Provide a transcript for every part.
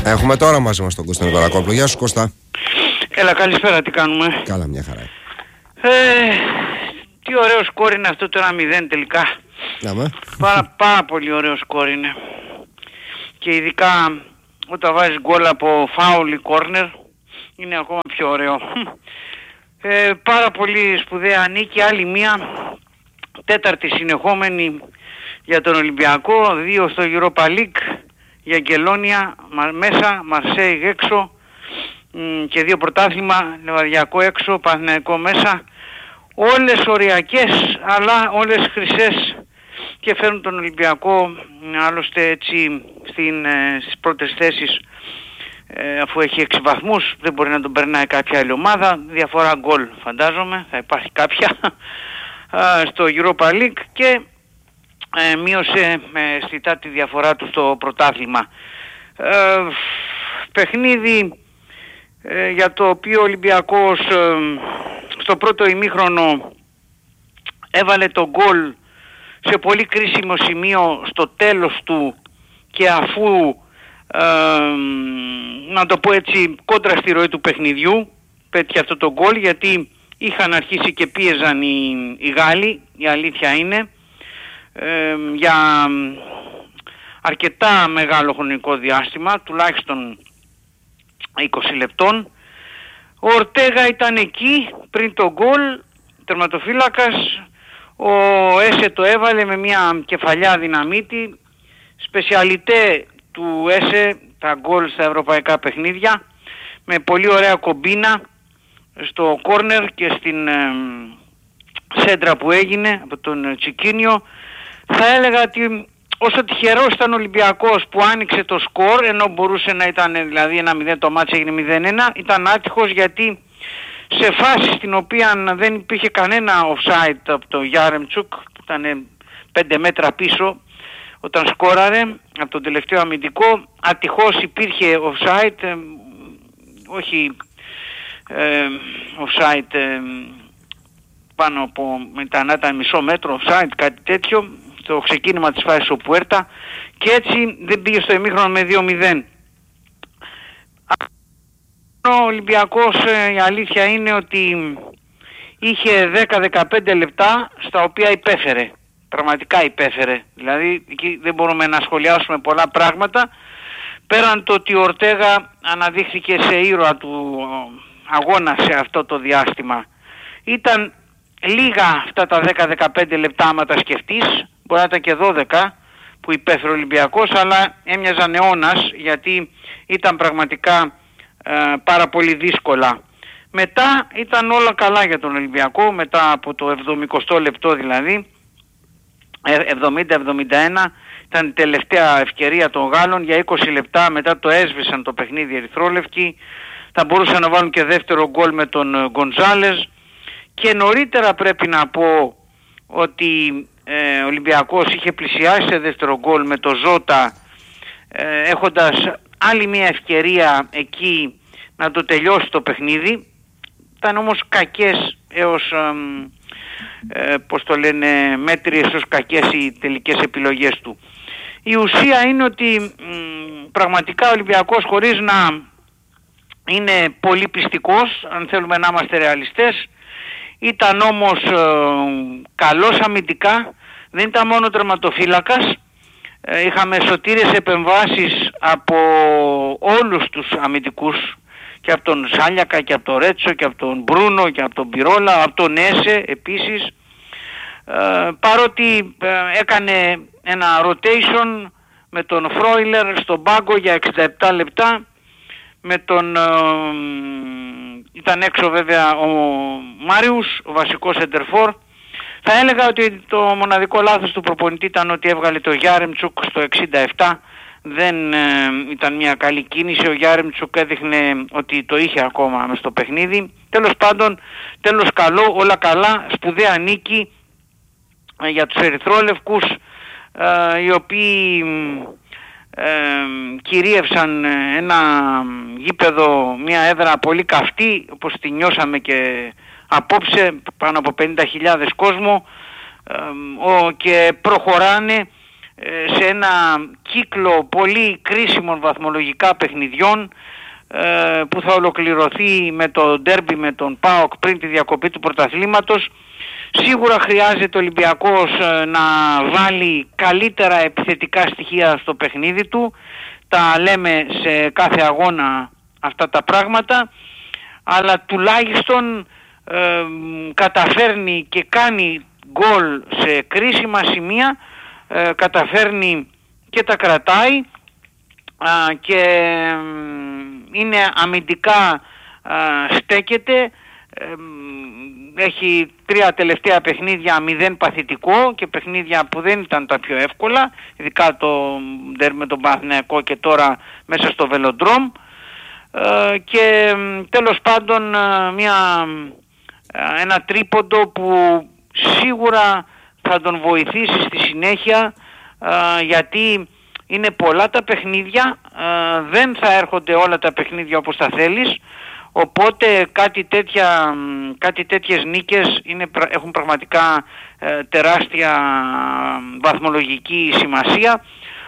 Έχουμε τώρα μαζί μας τον Κώστα Νικολακόπουλο. Γεια σου Κώστα. Έλα, καλησπέρα, τι κάνουμε? Καλά, μια χαρά. Τι ωραίο σκόρ είναι αυτό το 1-0 τελικά. Πάρα πολύ ωραίο σκόρ είναι. Και ειδικά όταν βάζεις γκολ από φάουλ ή κόρνερ είναι ακόμα πιο ωραίο. Πάρα πολύ σπουδαία νίκη, άλλη μία τέταρτη συνεχόμενη για τον Ολυμπιακό, 2 στο Europa League, για Γκελόνια μέσα, Μαρσέιγ έξω και 2 πρωτάθλημα, Λεβαδιακό έξω, Παναθηναϊκό μέσα. Όλες οριακές αλλά όλες χρυσές και φέρνουν τον Ολυμπιακό άλλωστε έτσι στις πρώτες θέσεις, αφού έχει 6 βαθμούς δεν μπορεί να τον περνάει κάποια άλλη ομάδα, διαφορά γκολ φαντάζομαι θα υπάρχει κάποια στο Europa League και μείωσε αισθητά τη διαφορά του στο πρωτάθλημα. Παιχνίδι για το οποίο ο Ολυμπιακός στο πρώτο ημίχρονο έβαλε το γκολ σε πολύ κρίσιμο σημείο στο τέλος του και αφού να το πω έτσι κόντρα στη ροή του παιχνιδιού πέτυχε αυτό το γκολ, γιατί είχαν αρχίσει και πίεζαν οι Γάλλοι, η αλήθεια είναι, για αρκετά μεγάλο χρονικό διάστημα, τουλάχιστον 20 λεπτών. Ο Ορτέγα ήταν εκεί πριν το γκολ, τερματοφύλακας. Ο Έσε το έβαλε με μια κεφαλιά δυναμίτη, σπεσιαλιτέ του Έσε τα γκολ στα ευρωπαϊκά παιχνίδια, με πολύ ωραία κομπίνα στο κόρνερ και στην σέντρα που έγινε από τον Τσικίνιο. Θα έλεγα ότι όσο τυχερός ήταν ο Ολυμπιακός που άνοιξε το σκορ, ενώ μπορούσε να ήταν δηλαδή 1-0 το μάτς έγινε 0-1, ήταν άτυχος γιατί σε φάση στην οποία δεν υπήρχε κανένα offside από το Γιάρεμτσουκ που ήταν 5 μέτρα πίσω όταν σκόραρε από τον τελευταίο αμυντικό, ατυχώς υπήρχε offside, όχι offside πάνω από μετά να ήταν μισό μέτρο offside, κάτι τέτοιο, στο ξεκίνημα της φάσης ο Πουέρτα, και έτσι δεν πήγε στο ημίχρονο με 2-0. Ο Ολυμπιακός η αλήθεια είναι ότι είχε 10-15 λεπτά στα οποία υπέφερε, πραγματικά υπέφερε, δηλαδή εκεί δεν μπορούμε να σχολιάσουμε πολλά πράγματα πέραν το ότι ο Ορτέγα αναδείχθηκε σε ήρωα του αγώνα σε αυτό το διάστημα. Ήταν λίγα αυτά τα 10-15 λεπτά άμα τα σκεφτείς, μπορεί να ήταν και 12 που υπέφερε ο Ολυμπιακός, αλλά έμοιαζαν αιώνας γιατί ήταν πραγματικά πάρα πολύ δύσκολα. Μετά ήταν όλα καλά για τον Ολυμπιακό, μετά από το 70 λεπτό δηλαδή, 70-71 ήταν η τελευταία ευκαιρία των Γάλλων, για 20 λεπτά μετά το έσβησαν το παιχνίδι ερυθρόλευκοι, θα μπορούσαν να βάλουν και δεύτερο γκολ με τον Γκοντζάλες και νωρίτερα πρέπει να πω ότι ο Ολυμπιακός είχε πλησιάσει σε δεύτερο γκολ με το Ζώτα, έχοντας άλλη μια ευκαιρία εκεί να το τελειώσει το παιχνίδι. Ήταν όμως κακές έως πώς το λένε, μέτριες ως κακές οι τελικές επιλογές του. Η ουσία είναι ότι πραγματικά ο Ολυμπιακός, χωρίς να είναι πολύ πιστικός, αν θέλουμε να είμαστε ρεαλιστές, ήταν όμως καλός αμυντικά, δεν ήταν μόνο τερματοφύλακας, είχαμε σωτήριες επεμβάσεις από όλους τους αμυντικούς, και από τον Σάλιακα και από τον Ρέτσο και από τον Μπρούνο και από τον Πιρόλα, από τον Έσε επίσης, παρότι έκανε ένα rotation με τον Φρόιλερ στον πάγκο για 67 λεπτά, με τον ήταν έξω βέβαια ο Μάριους, ο βασικός σεντερφόρ. Θα έλεγα ότι το μοναδικό λάθος του προπονητή ήταν ότι έβγαλε το Γιάρεμτσουκ στο 67. Δεν ήταν μια καλή κίνηση. Ο Γιάρεμτσουκ έδειχνε ότι το είχε ακόμα μες στο παιχνίδι. Τέλος πάντων, τέλος καλό, όλα καλά, σπουδαία νίκη για τους ερυθρόλευκους, οι οποίοι κυρίευσαν ένα γήπεδο, μια έδρα πολύ καυτή, όπως τη νιώσαμε και απόψε, πάνω από 50.000 κόσμο, και προχωράνε σε ένα κύκλο πολύ κρίσιμων βαθμολογικά παιχνιδιών που θα ολοκληρωθεί με το ντέρμπι με τον ΠΑΟΚ πριν τη διακοπή του πρωταθλήματος. Σίγουρα χρειάζεται ο Ολυμπιακός να βάλει καλύτερα επιθετικά στοιχεία στο παιχνίδι του. Τα λέμε σε κάθε αγώνα αυτά τα πράγματα, αλλά τουλάχιστον καταφέρνει και κάνει γκολ σε κρίσιμα σημεία, καταφέρνει και τα κρατάει και είναι αμυντικά, στέκεται. Έχει 3 τελευταία παιχνίδια 0 παθητικό και παιχνίδια που δεν ήταν τα πιο εύκολα, ειδικά το ντέρμπι με τον Παναθηναϊκό και τώρα μέσα στο Βελοντρόμ, και τέλος πάντων ένα τρίποντο που σίγουρα θα τον βοηθήσει στη συνέχεια, γιατί είναι πολλά τα παιχνίδια, δεν θα έρχονται όλα τα παιχνίδια όπως τα θέλεις, οπότε κάτι τέτοιες νίκες έχουν πραγματικά τεράστια βαθμολογική σημασία.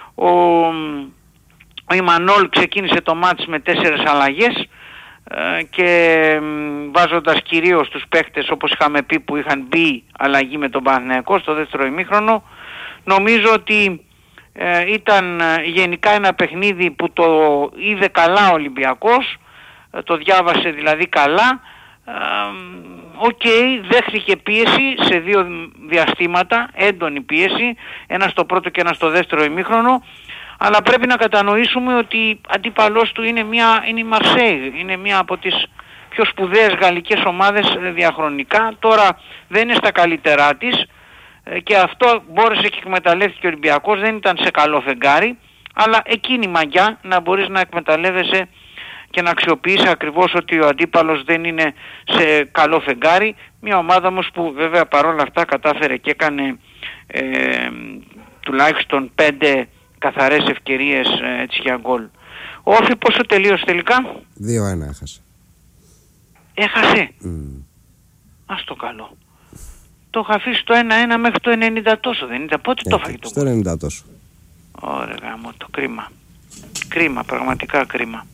Ο Ιμανόλ ξεκίνησε το μάτς με 4 αλλαγές και βάζοντας κυρίως τους παίχτες, όπως είχαμε πει, που είχαν μπει αλλαγή με τον Παναθηναϊκό στο δεύτερο ημίχρονο. Νομίζω ότι ήταν γενικά ένα παιχνίδι που το είδε καλά ο Ολυμπιακός, το διάβασε δηλαδή καλά. Δέχθηκε πίεση σε 2 διαστήματα, έντονη πίεση, ένα στο πρώτο και ένα στο δεύτερο ημίχρονο, αλλά πρέπει να κατανοήσουμε ότι αντίπαλός του είναι η Μαρσέιγ, είναι μια από τις πιο σπουδαίες γαλλικές ομάδες διαχρονικά. Τώρα δεν είναι στα καλύτερά της και αυτό μπόρεσε και εκμεταλλεύτηκε ο Ολυμπιακός. Δεν ήταν σε καλό φεγγάρι, αλλά εκείνη η μαγιά, να μπορείς να εκμεταλλεύεσαι και να αξιοποιήσει ακριβώς ότι ο αντίπαλος δεν είναι σε καλό φεγγάρι. Μια ομάδα όμως που βέβαια παρόλα αυτά κατάφερε και έκανε τουλάχιστον 5 καθαρές ευκαιρίες έτσι για γκολ. Ο Όφη πόσο τελείωσε τελικά? 2-1 έχασε. Έχασε. Ας το καλό. Το είχα αφήσει το 1-1 μέχρι το 90 τόσο, δεν ήταν? Πότε το έφαγε το γκολ? Στο 90 τόσο. Ωραία γάμο, το κρίμα. Κρίμα, πραγματικά κρίμα.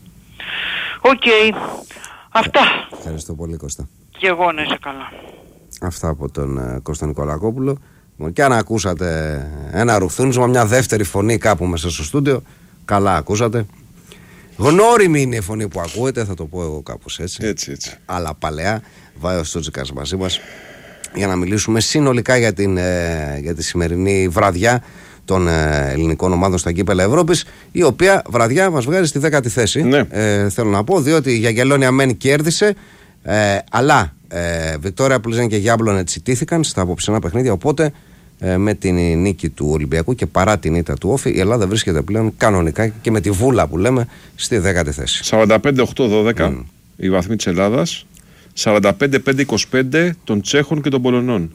Αυτά. Ευχαριστώ πολύ, Κώστα. Και εγώ να είσαι καλά. Αυτά από τον Κώστα Νικολακόπουλο. Και αν ακούσατε ένα ρουφθούνισμα, μια δεύτερη φωνή κάπου μέσα στο στούντιο, καλά ακούσατε. Γνώριμη είναι η φωνή που ακούετε, θα το πω εγώ κάπως έτσι. Έτσι. Αλλά παλαιά, Βάιος Στότζικας μαζί μας, για να μιλήσουμε συνολικά για τη σημερινή βραδιά των ελληνικών ομάδων στα κύπελα Ευρώπης, η οποία βραδιά μας βγάζει στη 10η θέση. Ναι. Θέλω να πω, διότι η Γιαγγελόνια μεν κέρδισε, αλλά Βικτόρια Πλιζέν και Γιάμπλονετ τσιτήθηκαν στα απόψινά παιχνίδια. Οπότε με την νίκη του Ολυμπιακού και παρά την ήττα του Όφη, η Ελλάδα βρίσκεται πλέον κανονικά και με τη βούλα που λέμε στη 10η θέση. 45-8-12 η βαθμή της Ελλάδας, 45-5-25 των Τσέχων και των Πολωνών.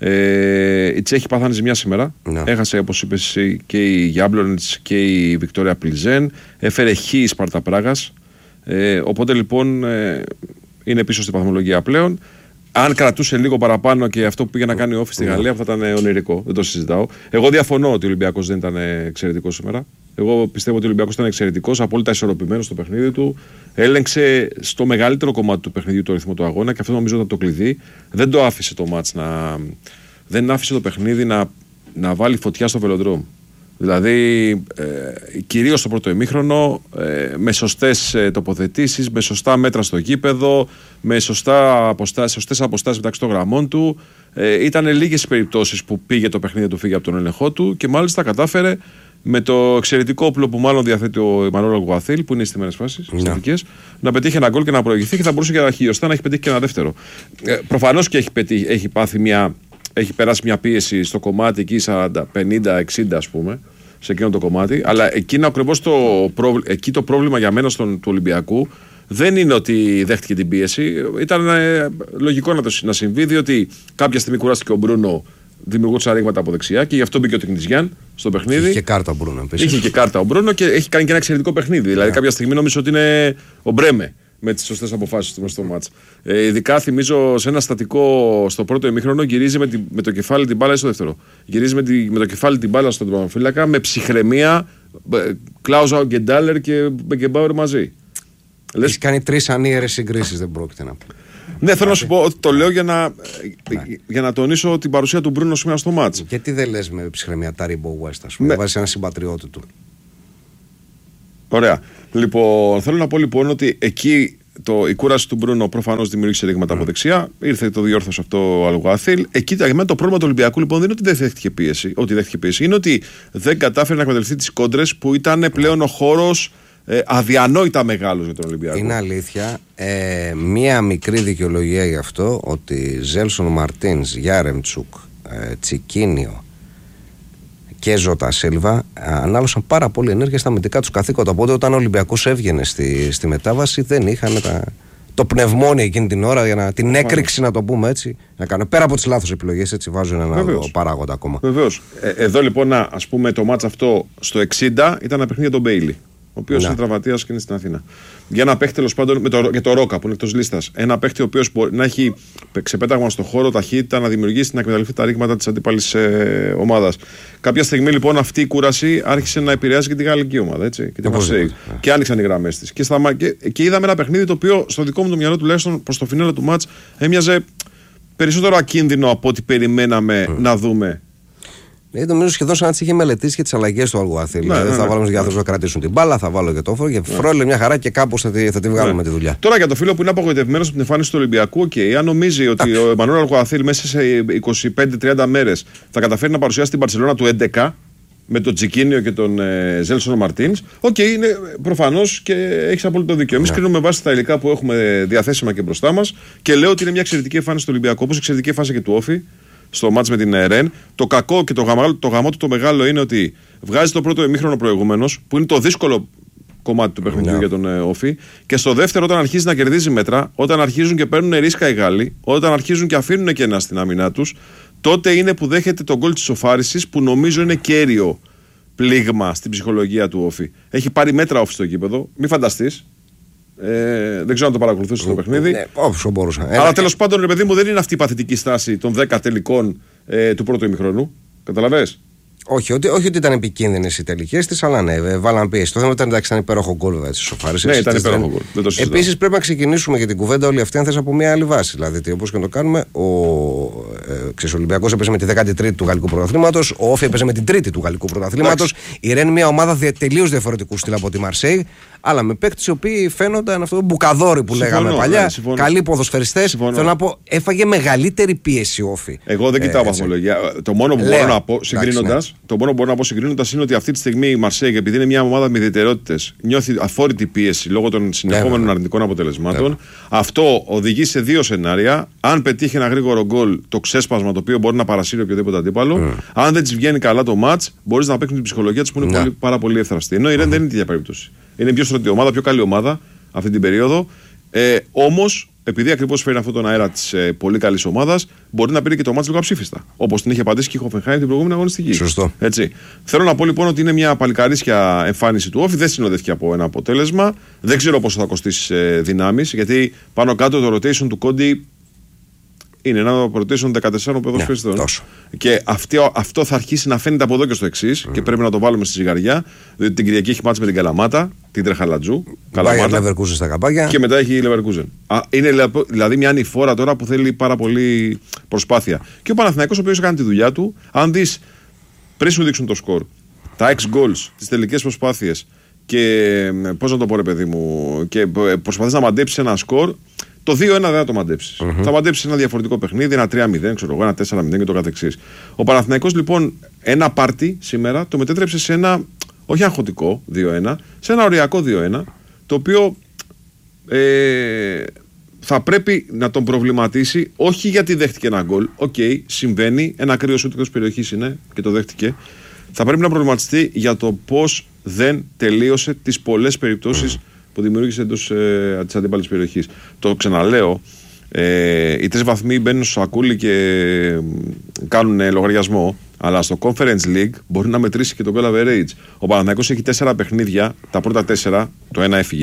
Οι Τσέχοι πάθανε ζημιά σήμερα. Έχασε, όπως είπες, και η Γιάμπλονετς και η Βικτόρια Πλιζέν. Έφερε χ η Σπάρτα Πράγας. Οπότε λοιπόν είναι πίσω στη βαθμολογία πλέον. Αν κρατούσε λίγο παραπάνω και αυτό που πήγε να κάνει ο Όφη στη Γαλλία, θα ήταν ονειρικό. Δεν το συζητάω. Εγώ διαφωνώ ότι ο Ολυμπιακός δεν ήταν εξαιρετικός σήμερα. Εγώ πιστεύω ότι ο Ολυμπιακός ήταν εξαιρετικός, απόλυτα ισορροπημένος στο παιχνίδι του. Έλεγξε στο μεγαλύτερο κομμάτι του παιχνιδιού το ρυθμό του αγώνα και αυτό νομίζω ήταν το κλειδί. Δεν το άφησε το μάτς δεν άφησε το παιχνίδι να βάλει φωτιά στο Βελοντρόμ. Δηλαδή, κυρίως στο πρώτο ημίχρονο, με σωστές τοποθετήσεις, με σωστά μέτρα στο γήπεδο, με σωστές αποστάσεις μεταξύ των γραμμών του. Ήταν λίγες οι περιπτώσεις που πήγε το παιχνίδι του, φύγε από τον έλεγχό του και μάλιστα κατάφερε με το εξαιρετικό όπλο που μάλλον διαθέτει ο Εμμανουέλ Αλγουαθίλ, που είναι στις στιμένες φάσεις, να πετύχει ένα γκολ και να προηγηθεί και θα μπορούσε και να χειριστεί να έχει πετύχει και ένα δεύτερο. Προφανώς και έχει περάσει μια πίεση στο κομμάτι εκεί 50-60 ας πούμε, σε εκείνο το κομμάτι, αλλά ακριβώς το πρόβλημα για μένα του Ολυμπιακού δεν είναι ότι δέχτηκε την πίεση. Ήταν λογικό να συμβεί, διότι κάποια στιγμή κουράστηκε ο Μπρούνο, δημιουργούσε ανοίγματα από δεξιά και γι' αυτό μπήκε ο Τεκνιζιάν στο παιχνίδι. Είχε και κάρτα ο Μπρούνο επίσης. Είχε και κάρτα ο Μπρούνο και έχει κάνει και ένα εξαιρετικό παιχνίδι. Δηλαδή, κάποια στιγμή νόμιζε ότι είναι ο Μπρέμε με τις σωστές αποφάσεις του μες στο μάτς. Ειδικά θυμίζω σε ένα στατικό στο πρώτο ημίχρονο γυρίζει με το κεφάλι την μπάλα, στο δεύτερο. Γυρίζει με το κεφάλι την μπάλα στον τερματοφύλακα με ψυχραιμία, Κλάουζα Γκεντάλερ και Μπεκεμπάουρ μαζί. Έχεις κάνει 3 ανίερες συγκρίσεις, δεν πρόκειται να πω. Ναι, θέλω να σου πω ότι το λέω για να τονίσω την παρουσία του Μπρούνο σήμερα στο μάτς. Γιατί δεν λες με ψυχραιμία τα Rainbow West, ας πούμε, βάζεις ένα συμπατριώτη του. Ωραία. Λοιπόν, θέλω να πω λοιπόν ότι εκεί η κούραση του Μπρούνο προφανώς δημιούργησε ρήγματα από δεξιά. Ήρθε το διόρθωσε αυτό ο Αλγουάθιλ. Εκεί για μένα το πρόβλημα του Ολυμπιακού λοιπόν δεν είναι ότι δεν δέχτηκε πίεση. Είναι ότι δεν κατάφερε να εκμεταλλευτεί τις κόντρες που ήταν πλέον ο χώρος αδιανόητα μεγάλος για τον Ολυμπιακό. Είναι αλήθεια. Μία μικρή δικαιολογία γι' αυτό, ότι Ζέλσον Μαρτίνς, Γιάρεμτσουκ, Τσικίνιο και Ζώτα Σίλβα ανάλωσαν πάρα πολύ ενέργεια στα αμυντικά τους καθήκοντα. Οπότε όταν ο Ολυμπιακός έβγαινε στη μετάβαση δεν είχαν το πνευμόνι εκείνη την ώρα για την έκρηξη, να το πούμε έτσι, να κάνουν. Πέρα από τις λάθος επιλογές, έτσι βάζουν ένα παράγοντα ακόμα. Βεβαίως. Εδώ λοιπόν, ας πούμε, το μάτς αυτό στο 60 ήταν ένα παιχνίδι για τον Μπέιλι, ο οποίος είναι τραυματίας και είναι στην Αθήνα. Για ένα παίχτη, τέλος πάντων, για το Ρόκα που είναι εκτός λίστας. Ένα παίχτη ο οποίος μπορεί να έχει ξεπέταγμα στον χώρο, ταχύτητα, να δημιουργήσει, να εκμεταλλευτεί τα ρήγματα της αντίπαλης ομάδας. Κάποια στιγμή λοιπόν αυτή η κούραση άρχισε να επηρεάζει και τη γαλλική ομάδα. Έτσι, και τη Μαρσέιγ. Και άνοιξαν οι γραμμές της. Και είδαμε ένα παιχνίδι το οποίο στο δικό μου το μυαλό τουλάχιστον προς το φινάλε του μάτς έμοιαζε περισσότερο ακίνδυνο από ό,τι περιμέναμε να δούμε. Νομίζω σχεδόν σαν να τις είχε μελετήσει και τις αλλαγές του Αλγουάθιλ. Δηλαδή θα βάλουμε για να κρατήσουν την μπάλα, θα βάλω και το όφρο. Και Φρόιλε μια χαρά και κάπως θα τη βγάλουμε τη δουλειά. Τώρα για το φίλο που είναι απογοητευμένος από την εμφάνιση του Ολυμπιακού, αν νομίζει ότι ο Εμμανουέλ Αλγουάθιλ μέσα σε 25-30 μέρες θα καταφέρει να παρουσιάσει την Μπαρσελόνα του 11 με τον Τζικίνιο και τον Ζέλσον Μαρτίνς, είναι προφανώς και έχεις απόλυτο δίκιο. Εμείς κρίνουμε βάσει τα υλικά που έχουμε διαθέσιμα και μπροστά μας και λέω ότι είναι μια εξαιρετική εμφάνιση του Ολυμπιακού, όπως εξαιρετική εμφάνιση και του Όφη στο μάτς με την Ρεν. Το κακό και το γαμό του το μεγάλο είναι ότι βγάζει το πρώτο ημίχρονο προηγούμενος, που είναι το δύσκολο κομμάτι του παιχνιδιού για τον Όφη, και στο δεύτερο, όταν αρχίζει να κερδίζει μέτρα, όταν αρχίζουν και παίρνουν ρίσκα οι Γάλλοι, όταν αρχίζουν και αφήνουν κενά στην άμυνά τους, τότε είναι που δέχεται τον γκολ της ισοφάρισης, που νομίζω είναι κέριο πλήγμα στην ψυχολογία του Όφη. Έχει πάρει μέτρα Όφη στο γήπεδο, μην φανταστείς. Δεν ξέρω αν το παρακολουθούσε το παιχνίδι. Όσο μπορούσα. Αλλά τέλος πάντων, ρε παιδί μου, δεν είναι αυτή η παθητική στάση των 10 τελικών του πρώτου ημιχρόνου. Καταλαβες. Όχι ότι ήταν επικίνδυνες οι τελικές της, αλλά ναι, βάλαν πίεση. Το θέμα ήταν υπέροχο γκολ, βέβαια, της ισοφάρισης. Ναι, ήταν υπέροχο γκολ. Επίσης, πρέπει να ξεκινήσουμε για την κουβέντα όλη αυτή, αν θες, από μια άλλη βάση. Δηλαδή, όπως και να το κάνουμε, ο Ολυμπιακός έπαιζε με τη 13η του Γαλλικού Πρωταθλήματος, ο Όφη έπαιζε με την 3η του Γαλλικού Πρωταθλήματος. Η Ρεν, μια ομάδα τελείως διαφορετικού στυλ από τη Μαρσέιγ, αλλά με παίκτες οι οποίοι φαίνονταν αυτό το μπουκαδόρι που λέγαμε παλιά. Καλοί ποδοσφαιριστές. Θέλω να πω, έφαγε μεγαλύτερη πίεση ο Όφη. Εγώ δεν κοιτάω βαθμολογία. Το μόνο που μπορώ να πω συγκρίνοντας. Το μόνο που μπορώ να πω συγκρίνοντας είναι ότι αυτή τη στιγμή η Μαρσέιγ, επειδή είναι μια ομάδα με ιδιαιτερότητες, νιώθει αφόρητη πίεση λόγω των συνεχόμενων αρνητικών αποτελεσμάτων. Αυτό οδηγεί σε δύο σενάρια. Αν πετύχει ένα γρήγορο γκολ, το ξέσπασμα το οποίο μπορεί να παρασύρει οποιοδήποτε αντίπαλο. Αν δεν τη βγαίνει καλά το μάτς, μπορεί να παίξει την ψυχολογία τη που είναι πάρα πολύ εύθραστη. Ενώ η Ρεν δεν είναι τέτοια περίπτωση. Είναι πιο στρωτή ομάδα, πιο καλή ομάδα αυτή την περίοδο. Όμως, επειδή ακριβώς φέρει αυτόν τον αέρα της πολύ καλής ομάδας, μπορεί να πήρε και το μάτς λίγο αψήφιστα. Όπως την είχε απαντήσει και η Χόφενχάιμ την προηγούμενη αγωνιστική. Σωστό. Έτσι. Θέλω να πω λοιπόν ότι είναι μια παλικαρίσια εμφάνιση του Όφη, δεν συνοδεύτηκε από ένα αποτέλεσμα. Δεν ξέρω πόσο θα κοστίσει δυνάμεις, γιατί πάνω κάτω το rotation του Κόντι είναι ένα rotation 14 ποδοσφαιριστών. Και αυτό θα αρχίσει να φαίνεται από εδώ και στο εξής, και πρέπει να το βάλουμε στη ζυγαριά, διότι την Κυριακή έχει μάτς με την Καλαμάτα, την Τρεχαλατζού. Leverkusen στα καπάκια. Και μετά έχει η Leverkusen. Είναι δηλαδή μια ανηφόρα τώρα που θέλει πάρα πολύ προσπάθεια. Και ο Παναθηναϊκός, ο οποίος έκανε τη δουλειά του, αν δεις πριν σου δείξουν το σκορ, τα ex-goals, τις τελικές προσπάθειες και πώς να το πω, ρε παιδί μου, και προσπαθείς να μαντέψεις ένα σκορ. Το 2-1 δεν θα το μαντέψεις. Θα μαντέψεις ένα διαφορετικό παιχνίδι, ένα 3-0, ξέρω εγώ, ένα 4-0 και το καθεξής. Ο Παναθηναϊκός λοιπόν ένα πάρτι σήμερα το μετέτρεψε σε ένα, όχι αγχωτικό 2-1, σε ένα οριακό 2-1, το οποίο θα πρέπει να τον προβληματίσει, όχι γιατί δέχτηκε ένα γκολ. Συμβαίνει, ένα κρύο σούτ εκτός περιοχής είναι και το δέχτηκε. Θα πρέπει να προβληματιστεί για το πώς δεν τελείωσε τις πολλές περιπτώσεις που δημιούργησε εντός της αντίπαλης περιοχής. Το ξαναλέω, οι 3 βαθμοί μπαίνουν στο σακούλι και κάνουν λογαριασμό, αλλά στο Conference League μπορεί να μετρήσει και το goal average. Ο Παναθηναϊκός έχει 4 παιχνίδια, τα πρώτα 4, το ένα έφυγε,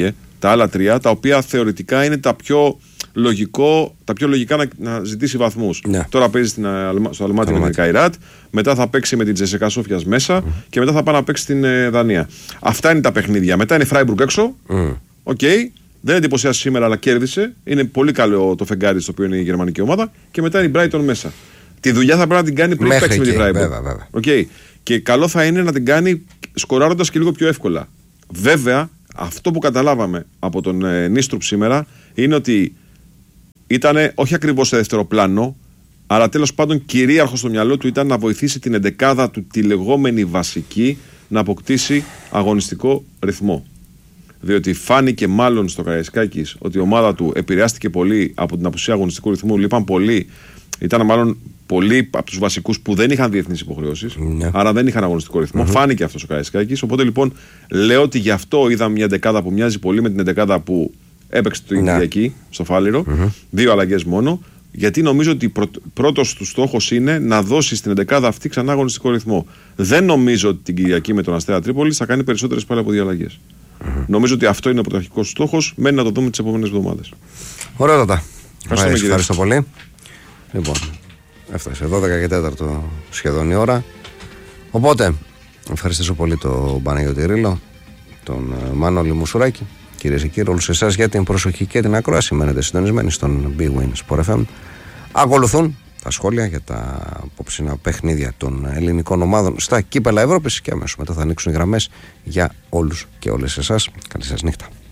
τα άλλα τρία, τα οποία θεωρητικά είναι τα πιο λογικά να ζητήσει βαθμούς. Ναι. Τώρα παίζει στο Αλμάτι με την Καϊράτ, μετά θα παίξει με την Τζεσεκά Σόφιας μέσα και μετά θα πάει να παίξει στην Δανία. Αυτά είναι τα παιχνίδια. Μετά είναι Φράιμπουργκ έξω. Okay. Δεν εντυπωσιάζει σήμερα, αλλά κέρδισε. Είναι πολύ καλό το φεγγάρι στο οποίο είναι η γερμανική ομάδα. Και μετά είναι η Brighton μέσα. Τη δουλειά θα πρέπει να την κάνει πριν παίξει με την Brighton. Okay. Και καλό θα είναι να την κάνει σκοράροντας και λίγο πιο εύκολα. Βέβαια, αυτό που καταλάβαμε από τον Νίστρουπ σήμερα είναι ότι ήταν όχι ακριβώς σε δεύτερο πλάνο, αλλά τέλος πάντων κυρίαρχο στο μυαλό του ήταν να βοηθήσει την εντεκάδα του, τη λεγόμενη βασική, να αποκτήσει αγωνιστικό ρυθμό. Διότι φάνηκε μάλλον στο Καραϊσκάκης ότι η ομάδα του επηρεάστηκε πολύ από την απουσία αγωνιστικού ρυθμού. Λείπαν πολύ. Ήταν μάλλον πολλοί από τους βασικούς που δεν είχαν διεθνείς υποχρεώσεις, άρα δεν είχαν αγωνιστικό ρυθμό. Φάνηκε αυτό ο Καραϊσκάκης. Οπότε λοιπόν λέω ότι γι' αυτό είδαμε μια εντεκάδα που μοιάζει πολύ με την εντεκάδα που έπαιξε την Κυριακή στο Φάληρο. 2 αλλαγές μόνο. Γιατί νομίζω ότι πρώτος του στόχος είναι να δώσει στην εντεκάδα αυτή ξανά αγωνιστικό ρυθμό. Δεν νομίζω ότι την Κυριακή με τον Αστέρα Τρίπολης θα κάνει περισσότερες πάλι από 2 αλλαγές. Νομίζω ότι αυτό είναι ο πρωταρχικός στόχος. Μένει να το δούμε τις επόμενες εβδομάδες. Ωραία, ευχαριστώ πολύ. Λοιπόν, έφτασε 12 και 4 σχεδόν η ώρα. Οπότε, ευχαριστήσω πολύ τον Παναγιώτη Ρήλο, τον Μάνολη Μουσουράκη, κυρίες και κύριοι, όλους εσάς για την προσοχή και την ακρόαση. Μένετε συντονισμένοι στον Big Win Sport FM. Ακολουθούν τα σχόλια για τα απόψινα παιχνίδια των ελληνικών ομάδων στα κύπελα Ευρώπης και αμέσως μετά θα ανοίξουν οι γραμμές για όλους και όλες εσάς. Καλή σας νύχτα.